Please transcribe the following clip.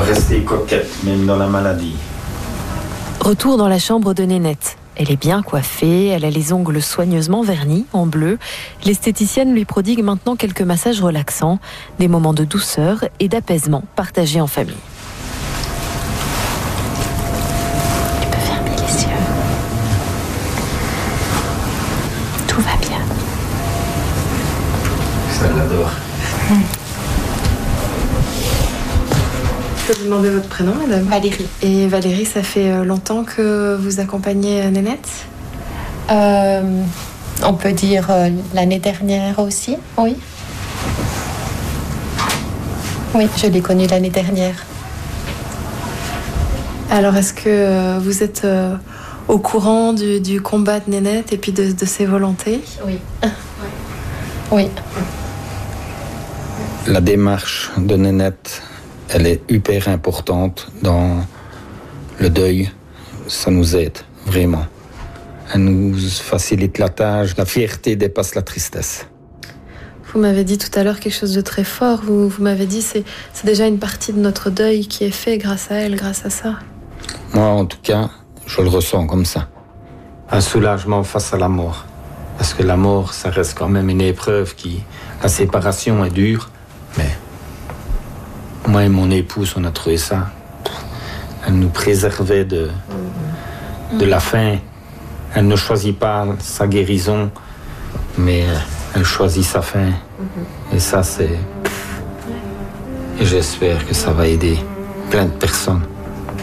rester coquette, même dans la maladie. Retour dans la chambre de Nénette. Elle est bien coiffée, elle a les ongles soigneusement vernis, en bleu. L'esthéticienne lui prodigue maintenant quelques massages relaxants, des moments de douceur et d'apaisement partagés en famille. Tu peux fermer les yeux. Tout va bien. Ça l'adore. Je peux vous demander votre prénom, madame ? Valérie. Et Valérie, ça fait longtemps que vous accompagnez Nénette ? On peut dire l'année dernière aussi, oui. Oui, je l'ai connue l'année dernière. Alors, est-ce que vous êtes au courant du combat de Nénette et puis de ses volontés ? Oui. Oui. La démarche de Nénette, elle est hyper importante dans le deuil. Ça nous aide, vraiment. Elle nous facilite la tâche. La fierté dépasse la tristesse. Vous m'avez dit tout à l'heure quelque chose de très fort. Vous m'avez dit c'est déjà une partie de notre deuil qui est fait grâce à elle, grâce à ça. Moi, en tout cas, je le ressens comme ça. Un soulagement face à la mort. Parce que la mort, ça reste quand même une épreuve qui... La séparation est dure, mais... Moi et mon épouse, on a trouvé ça. Elle nous préservait de la faim. Elle ne choisit pas sa guérison, mais elle choisit sa faim. Et ça, c'est... Et j'espère que ça va aider plein de personnes.